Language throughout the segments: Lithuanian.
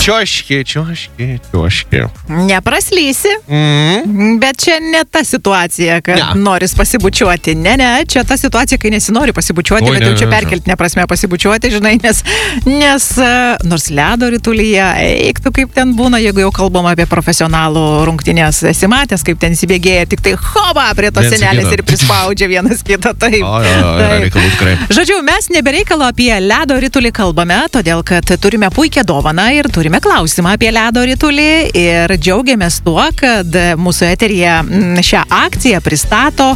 Čiuoški. Nepraslysi, bet čia ne ta situacija, kad noris pasibučiuoti. Ne, čia ta situacija, kai nesinori pasibučiuoti, bet jau čia perkeltinė prasme pasibučiuoti, žinai, nes nors ledo ritulyje, eiktų kaip ten būna, jeigu jau kalbam apie profesionalų rungtynės, esi matęs, kaip ten įsibėgėja, tik tai hoba prie tos senelės ir prispaudžia vienas kitą. Taip. Žodžiu, mes nebereikalo apie ledo ritulį kalbame, todėl kad turime puikią dovaną ir turime klausimą apie ledo ritulį ir džiaugiamės tuo, kad mūsų eteryje šią akciją pristato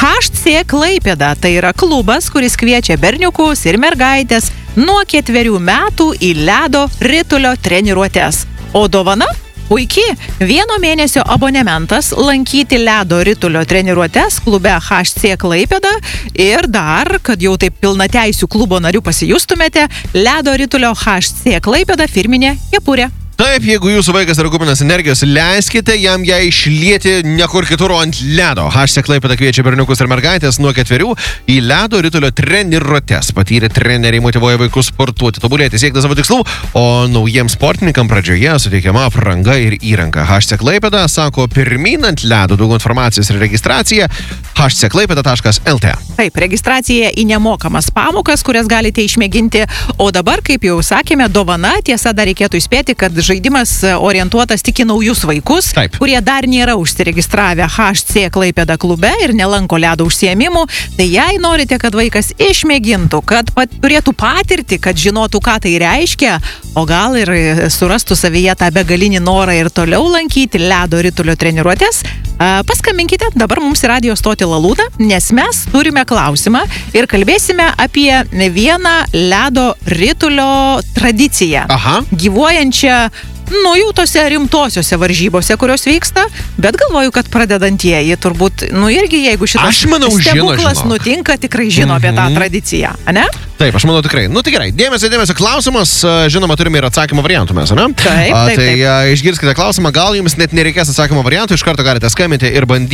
HC Klaipėda. Tai yra klubas, kuris kviečia berniukus ir mergaitės nuo 4 metų į ledo ritulio treniruotes. O dovana? Puikiai, 1 mėnesio abonementas lankyti ledo ritulio treniruotes klube HC Klaipėda ir dar, kad jau taip pilnateisių klubo narių pasijustumėte, ledo ritulio HC Klaipėda firminė kepurė. Taip, jeigu jūsų vaikas yra kupinas energijos, leiskite jam ją išlieti niekur kitur ant ledo. HC Klaipėda kviečia berniukus ir mergaitės nuo 4 į ledo ritulio treniruotes. Patyrę treneriai motyvuoja vaikus sportuoti, tobulėti, siekti savo tikslų, o naujiems sportininkam pradžioje suteikiama apranga ir įranga. HC Klaipėda sako pirmyn ant ledo, daugiau informacijos ir registracija hcklaipeda.lt. Taip, registracija į nemokamas pamokas, kurias galite išmėginti, o dabar, kaip jau sakėme, dovana, tiesa, dar reikėtų įspėti, kad žaidimas orientuotas tik į naujus vaikus, kurie dar nėra užsiregistravę HC Klaipėda klube ir nelanko ledo užsiėmimų. Tai jei norite, kad vaikas išmėgintų, kad turėtų patirtį, kad žinotų, ką tai reiškia, o gal ir surastų savyje tą begalinį norą ir toliau lankyti ledo ritulio treniruotes, paskambinkite dabar mums į radijo stotį Lalūdą, nes mes turime klausimą ir kalbėsime apie vieną ledo ritulio tradiciją. Gyvuojančią jau tose rimtosiose varžybose, kurios vyksta, bet galvoju, kad pradedantieji turbūt, irgi jeigu šitas stebuklas nutinka, tikrai žino apie tą tradiciją, ne? Taip, aš manau tikrai. Tai gerai, dėmesio klausimas, žinoma, turime ir atsakymo variantų mes, ne? Taip. Tai išgirskite klausimą, gal jums net nereikės atsakymo variantų, iš karto galite skambinti ir bandyti